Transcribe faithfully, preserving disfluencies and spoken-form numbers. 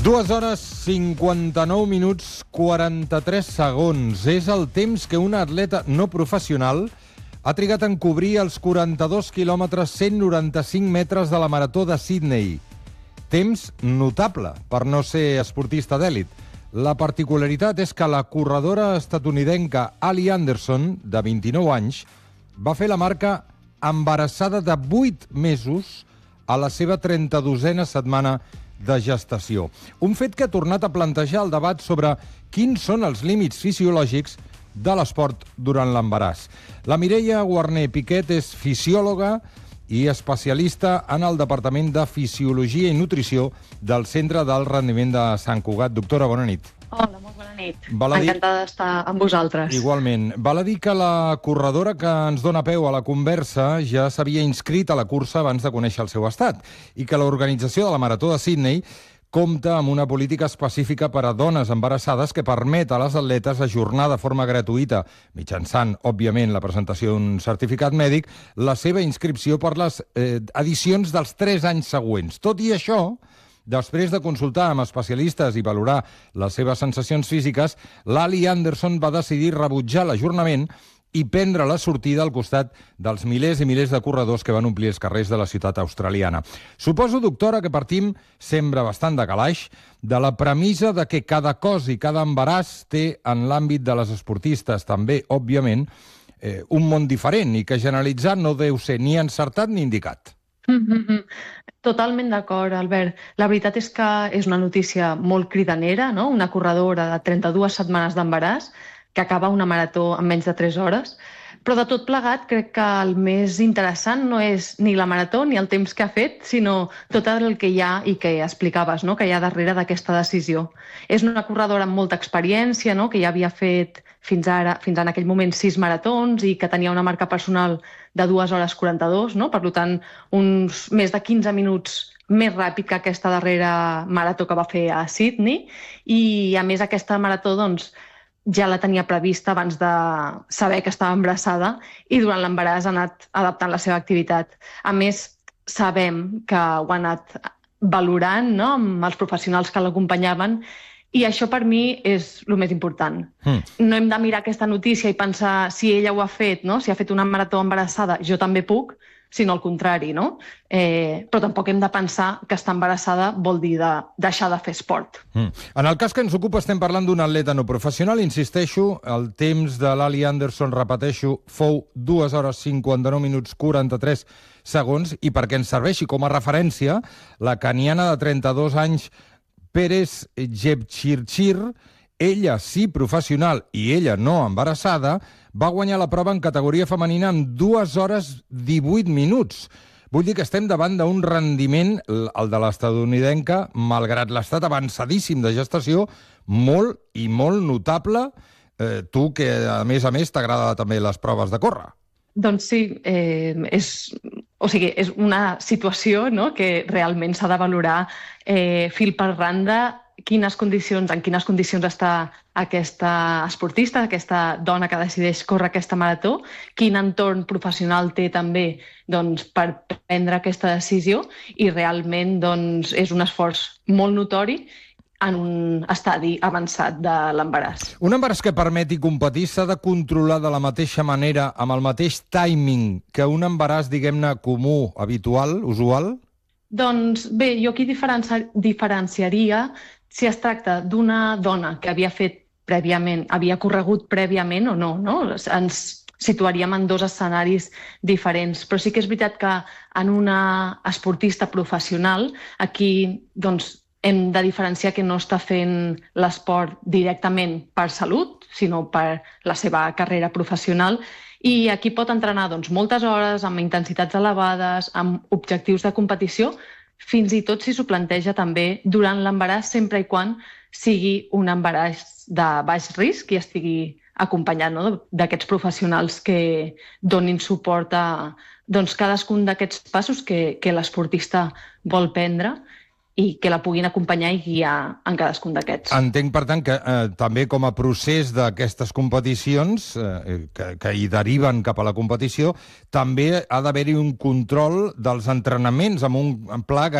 dues hores, cinquanta-nou minuts, quaranta-tres segons. És el temps que una atleta no professional ha trigat en cobrir els quaranta-dos quilòmetres, cent noranta-cinc metres de la marató de Sydney. Temps notable per no ser esportista d'èlit. La particularitat és que la corredora estatunidenca Ali Anderson, de vint-i-nou anys, va fer la marca embarassada de vuit mesos a la seva trenta-dosena setmana de gestació. Un fet que ha tornat a plantejar el debat sobre quins són els límits fisiològics de l'esport durant l'embaràs. La Mireia Guarner Piquet és fisiòloga i especialista en el Departament de Fisiologia i Nutrició del Centre d'Alt Rendiment de Sant Cugat. Doctora, bona nit. Hola, molt bona nit. Val a dir... Encantada d'estar amb vosaltres. Igualment. Val a dir que la corredora que ens dona peu a la conversa ja s'havia inscrit a la cursa abans de conèixer el seu estat i que l'organització de la Marató de Sydney compta amb una política específica per a dones embarassades que permet a les atletes ajornar de forma gratuïta, mitjançant, òbviament, la presentació d'un certificat mèdic, la seva inscripció per les eh, edicions dels tres anys següents. Tot i això, després de consultar amb especialistes i valorar les seves sensacions físiques, l'Ali Anderson va decidir rebutjar l'ajornament i prendre la sortida al costat dels milers i milers de corredors que van omplir els carrers de la ciutat australiana. Suposo, doctora, que partim, sembra bastant de calaix, de la premissa de que cada cos i cada embaràs té en l'àmbit de les esportistes també, òbviament, eh, un món diferent i que generalitzar no deu ser ni encertat ni indicat. Mm-hmm. Totalment d'acord, Albert. La veritat és que és una notícia molt cridanera, no? Una corredora de trenta-dues setmanes d'embaràs que acaba una marató en menys de tres hores. Però de tot plegat crec que el més interessant no és ni la marató ni el temps que ha fet, sinó tot el que hi ha i que explicaves, no? Que hi ha darrere d'aquesta decisió. És una corredora amb molta experiència, no? Que ja havia fet fins ara, fins en aquell moment sis maratons i que tenia una marca personal de dues hores quaranta-dos, no? Per tant, uns més de quinze minuts més ràpid que aquesta darrera marató que va fer a Sydney. I, a més, aquesta marató, doncs, ja la tenia prevista abans de saber que estava embarassada i durant l'embaràs ha anat adaptant la seva activitat. A més, sabem que ho ha anat valorant, no?, amb els professionals que l'acompanyaven, i això per mi és el més important. Mm. No hem de mirar aquesta notícia i pensar si ella ho ha fet, no?, si ha fet una marató embarassada, jo també puc, sinó al contrari, no? Eh, però tampoc hem de pensar que estar embarassada vol dir de deixar de fer esport. Mm. En el cas que ens ocupa estem parlant d'un atleta no professional. Insisteixo, el temps de l'Ali Anderson, repeteixo, fou dues hores cinquanta-nou minuts quaranta-tres segons, i perquè ens serveixi com a referència, la caniana de trenta-dos anys, Pérez Jepchirchir, ella sí professional i ella no embarassada, va guanyar la prova en categoria femenina en dues hores divuit minuts. Vull dir que estem davant d'un rendiment, el de l'estadounidenca, malgrat l'estat avançadíssim de gestació, molt i molt notable. Eh, tu, que a més a més t'agrada també les proves de córrer. Doncs sí, eh, és, o sigui, és una situació, no?, que realment s'ha de valorar eh, fil per randa quines condicions, en quines condicions està aquesta esportista, aquesta dona que decideix córrer aquesta marató, quin entorn professional té també, doncs, per prendre aquesta decisió, i realment, doncs, és un esforç molt notori en un estadi avançat de l'embaràs. Un embaràs que permeti competir s'ha de controlar de la mateixa manera, amb el mateix timing, que un embaràs, diguem-ne, comú, habitual, usual? Doncs bé, jo aquí diferenci diferenciaria si es tracta d'una dona que havia fet prèviament, havia corregut prèviament o no, no? Ens situaríem en dos escenaris diferents. Però sí que és veritat que en una esportista professional, aquí, doncs, hem de diferenciar que no està fent l'esport directament per salut, sinó per la seva carrera professional, i aquí pot entrenar, doncs, moltes hores, amb intensitats elevades, amb objectius de competició, fins i tot si s'ho planteja també durant l'embaràs, sempre i quan sigui un embaràs de baix risc i estigui acompanyat, no?, d'aquests professionals que donin suport a, doncs, cadascun d'aquests passos que, que l'esportista vol prendre i que la puguin acompanyar i guiar en cadascun d'aquests. Entenc, per tant, que eh, també com a procés d'aquestes competicions eh, que, que hi deriven cap a la competició, també ha d'haver-hi un control dels entrenaments amb un pla